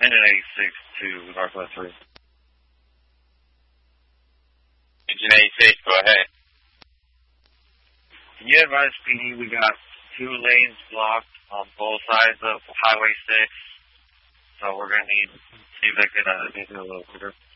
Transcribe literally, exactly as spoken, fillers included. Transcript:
And an eighty-six to Northwest three. Engine eighty-six, go ahead. Can you advise P D we got two lanes blocked on both sides of Highway six, so we're going to need to see if they can uh, do a little quicker.